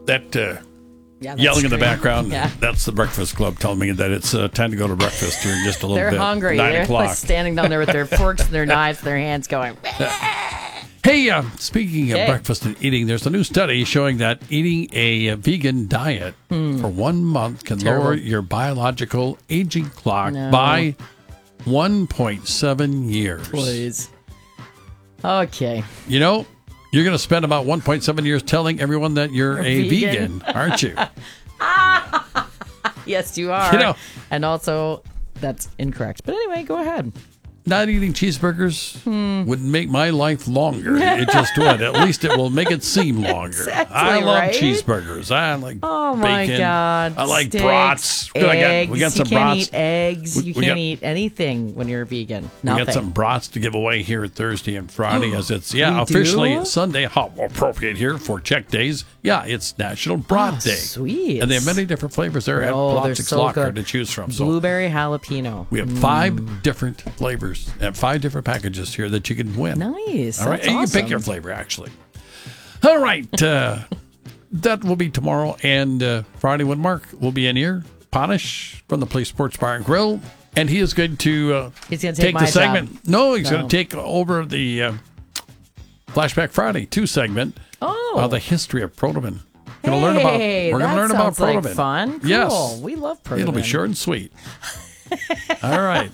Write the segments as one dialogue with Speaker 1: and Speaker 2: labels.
Speaker 1: yelling in the background.
Speaker 2: Yeah.
Speaker 1: That's the Breakfast Club telling me that it's time to go to breakfast here in just a little
Speaker 2: They're
Speaker 1: bit.
Speaker 2: hungry.
Speaker 1: 9
Speaker 2: They're
Speaker 1: o'clock.
Speaker 2: like standing down there with their forks and their knives and their hands going.
Speaker 1: Hey, speaking of breakfast and eating, there's a new study showing that eating a vegan diet for 1 month can lower your biological aging clock by 1.7 years.
Speaker 2: Please. Okay.
Speaker 1: You know, you're going to spend about 1.7 years telling everyone that you're a vegan, aren't you?
Speaker 2: Yes, you are.
Speaker 1: You know,
Speaker 2: and also, that's incorrect. But anyway, go ahead.
Speaker 1: not eating cheeseburgers would make my life longer. It just would. At least it will make it seem longer.
Speaker 2: Exactly,
Speaker 1: I love
Speaker 2: right?
Speaker 1: cheeseburgers. I like
Speaker 2: Oh my
Speaker 1: bacon.
Speaker 2: God!
Speaker 1: I like
Speaker 2: Steaks,
Speaker 1: brats.
Speaker 2: Eggs.
Speaker 1: We got some
Speaker 2: you can't
Speaker 1: brats.
Speaker 2: eat eggs. You
Speaker 1: We
Speaker 2: can't
Speaker 1: got-
Speaker 2: eat anything when you're a vegan.
Speaker 1: We
Speaker 2: Nothing.
Speaker 1: got some brats to give away here Thursday and Friday as it's
Speaker 2: We
Speaker 1: officially
Speaker 2: do?
Speaker 1: Sunday. How appropriate here for check days. Yeah, it's National Brat Day.
Speaker 2: Sweet.
Speaker 1: And they have many different flavors there at
Speaker 2: Oh, they're
Speaker 1: Blotzick's
Speaker 2: so
Speaker 1: Locker
Speaker 2: good.
Speaker 1: to choose from. So
Speaker 2: Blueberry jalapeno.
Speaker 1: we have 5 different flavors and 5 different packages here that you can win.
Speaker 2: Nice.
Speaker 1: All right,
Speaker 2: That's
Speaker 1: and you can pick
Speaker 2: awesome.
Speaker 1: your flavor, actually. All right, that will be tomorrow and Friday when Mark will be in here. Ponish from the Place Sports Bar and Grill, and he is going to
Speaker 2: He's gonna take
Speaker 1: the
Speaker 2: my
Speaker 1: segment.
Speaker 2: job.
Speaker 1: No, he's
Speaker 2: No.
Speaker 1: going to take over the Flashback Friday 2 segment.
Speaker 2: Oh.
Speaker 1: The history of Protoman. We're going to learn about.
Speaker 2: Hey,
Speaker 1: We're going to
Speaker 2: that
Speaker 1: learn about
Speaker 2: sounds like
Speaker 1: Protoman.
Speaker 2: fun. Cool.
Speaker 1: Yes,
Speaker 2: We love Protoman.
Speaker 1: It'll be short and sweet. All right.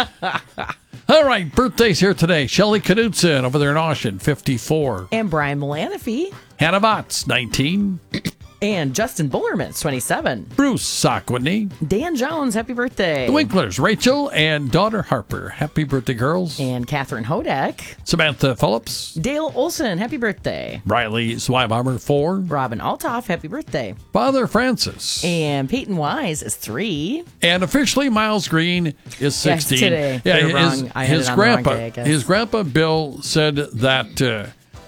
Speaker 1: All right, birthdays here today. Shelley Knudsen over there in Austin, 54.
Speaker 2: And Brian Melaniphy.
Speaker 1: Hannah Botts, 19.
Speaker 2: And Justin Bullerman, 27.
Speaker 1: Bruce Sockwitney.
Speaker 2: Dan Jones, happy birthday.
Speaker 1: The Winklers, Rachel and daughter Harper. Happy birthday, girls.
Speaker 2: And Catherine Hodak.
Speaker 1: Samantha Phillips.
Speaker 2: Dale Olson, happy birthday.
Speaker 1: Riley Zweibaummer, 4.
Speaker 2: Robin Altoff, happy birthday.
Speaker 1: Father Francis.
Speaker 2: And Peyton Wise is 3.
Speaker 1: And officially, Miles Green is 16.
Speaker 2: today.
Speaker 1: Yeah,
Speaker 2: You're wrong. I had
Speaker 1: his
Speaker 2: it on the wrong
Speaker 1: grandpa,
Speaker 2: day, I guess.
Speaker 1: his grandpa Bill said that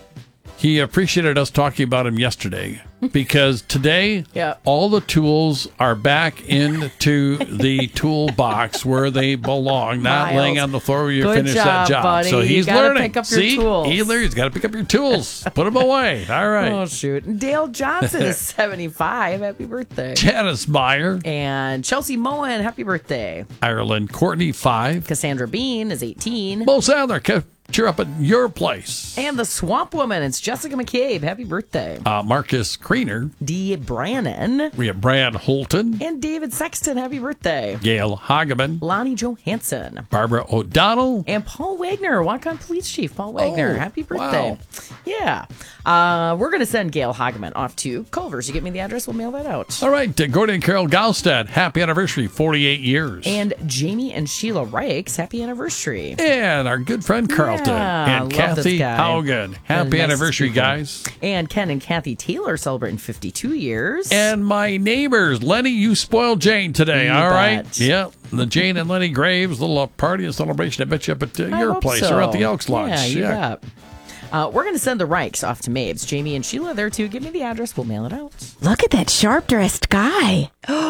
Speaker 1: he appreciated us talking about him yesterday because today
Speaker 2: Yeah.
Speaker 1: all the tools are back into the toolbox where they belong, not
Speaker 2: Miles,
Speaker 1: laying on the floor where you
Speaker 2: good
Speaker 1: finish that
Speaker 2: job,
Speaker 1: job.
Speaker 2: buddy.
Speaker 1: So
Speaker 2: You
Speaker 1: he's
Speaker 2: gotta
Speaker 1: learning.
Speaker 2: pick up your
Speaker 1: See,
Speaker 2: tools.
Speaker 1: he's got to pick up your tools, put them away. All right.
Speaker 2: Oh, shoot. And Dale Johnson is 75. Happy birthday.
Speaker 1: Janice Meyer,
Speaker 2: And Chelsea Moen, happy birthday.
Speaker 1: Ireland Courtney, 5.
Speaker 2: Cassandra Bean is 18.
Speaker 1: Bo Sadler, cheer up at your place.
Speaker 2: And the Swamp Woman, it's Jessica McCabe. Happy birthday.
Speaker 1: Marcus Creener.
Speaker 2: Dee Brannon.
Speaker 1: We have Brad Holton,
Speaker 2: And David Sexton, happy birthday.
Speaker 1: Gail Hageman,
Speaker 2: Lonnie Johansson.
Speaker 1: Barbara O'Donnell.
Speaker 2: And Paul Wagner, Walk-On Police Chief Paul Wagner.
Speaker 1: Oh,
Speaker 2: Happy birthday.
Speaker 1: wow.
Speaker 2: Yeah. We're going to send Gail Hageman off to Culver's. You get me the address, we'll mail that out.
Speaker 1: All right, Gordon and Carol Gaustad, happy anniversary, 48 years.
Speaker 2: And Jamie and Sheila Reichs, happy anniversary.
Speaker 1: And our good friend Carlton
Speaker 2: Yeah,
Speaker 1: and
Speaker 2: love this
Speaker 1: Kathy
Speaker 2: guy.
Speaker 1: Haugen. Happy
Speaker 2: Nice to
Speaker 1: anniversary,
Speaker 2: speak with
Speaker 1: guys.
Speaker 2: And Ken and Kathy Taylor celebrating 52 years.
Speaker 1: And my neighbors, Lenny, you spoiled Jane today,
Speaker 2: You
Speaker 1: all right?
Speaker 2: bet.
Speaker 1: Yeah, the Jane and Lenny Graves, little party and celebration, I bet you up at
Speaker 2: I
Speaker 1: your
Speaker 2: hope
Speaker 1: place
Speaker 2: so.
Speaker 1: or at the Elks Lodge.
Speaker 2: Yeah, you bet. We're going to send the Reichs off to Mabes. Jamie and Sheila there too. Give me the address. We'll mail it out.
Speaker 3: Look at that sharp-dressed guy.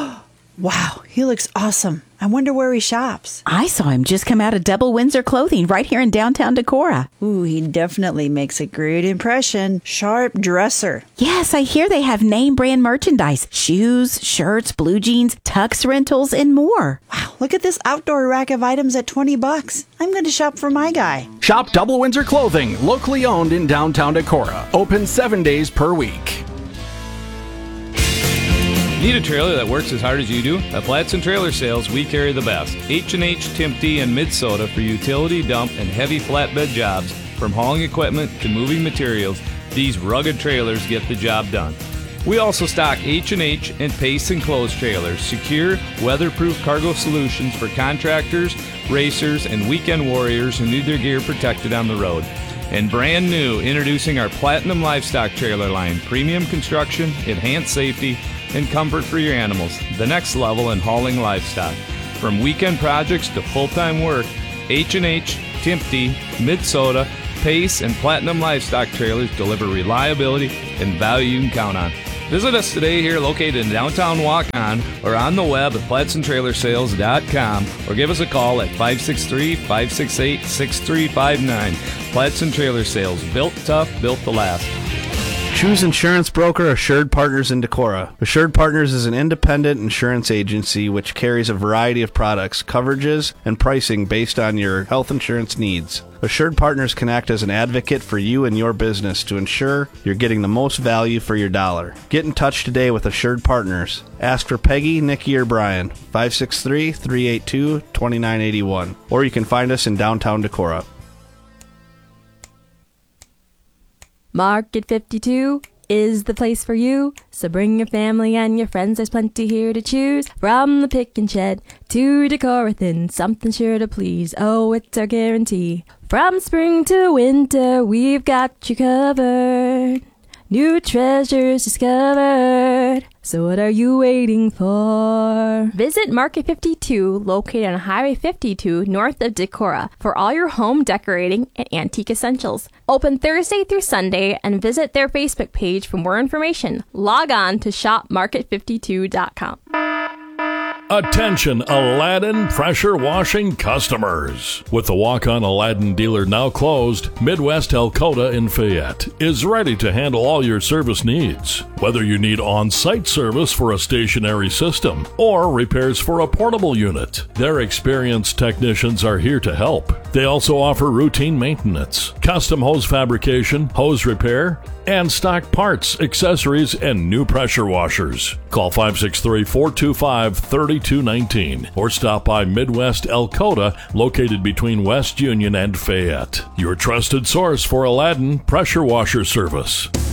Speaker 4: Wow, he looks awesome. I wonder where he shops.
Speaker 3: I saw him just come out of Double Windsor Clothing right here in downtown Decorah.
Speaker 4: Ooh, he definitely makes a great impression. Sharp dresser.
Speaker 3: Yes, I hear they have name brand merchandise, shoes, shirts, blue jeans, tux rentals, and more.
Speaker 4: Wow, look at this outdoor rack of items at $20. I'm going to shop for my guy.
Speaker 5: Shop Double Windsor Clothing, locally owned in downtown Decorah. Open 7 days per week.
Speaker 6: Need a trailer that works as hard as you do? At Platson Trailer Sales, we carry the best. H&H, Timpty, and Mid-Soda for utility, dump, and heavy flatbed jobs. From hauling equipment to moving materials, these rugged trailers get the job done. We also stock H&H and Pace Enclosed trailers, secure, weatherproof cargo solutions for contractors, racers, and weekend warriors who need their gear protected on the road. And brand new, introducing our Platinum Livestock trailer line. Premium construction, enhanced safety, and comfort for your animals. The next level in hauling livestock. From weekend projects to full-time work, H&H, Timpty, Mid-Soda, Pace, and Platinum Livestock trailers deliver reliability and value you can count on. Visit us today here located in downtown Walk-On or on the web at PlatsonTrailerSales.com or give us a call at 563-568-6359. Platson Trailer Sales, built tough, built to last.
Speaker 7: Choose insurance broker Assured Partners in Decorah. Assured Partners is an independent insurance agency which carries a variety of products, coverages, and pricing based on your health insurance needs. Assured Partners can act as an advocate for you and your business to ensure you're getting the most value for your dollar. Get in touch today with Assured Partners. Ask for Peggy, Nikki, or Brian, 563-382-2981, or you can find us in downtown Decorah.
Speaker 8: Market 52 is the place for you, so bring your family and your friends, there's plenty here to choose. From the pick and shed to Decorathin, something sure to please, oh, it's our guarantee. From spring to winter, we've got you covered. New treasures discovered. So what are you waiting for? Visit Market 52, located on Highway 52, north of Decorah, for all your home decorating and antique essentials. Open Thursday through Sunday, and visit their Facebook page for more information. Log on to shopmarket52.com.
Speaker 9: Attention Aladdin pressure washing customers. With the walk-on Aladdin dealer now closed, Midwest Elkota in Fayette is ready to handle all your service needs. Whether you need on-site service for a stationary system or repairs for a portable unit, their experienced technicians are here to help. They also offer routine maintenance, custom hose fabrication, hose repair, and stock parts, accessories, and new pressure washers. Call 563-425-3219 or stop by Midwest Elkota, located between West Union and Fayette. Your trusted source for Aladdin pressure washer service.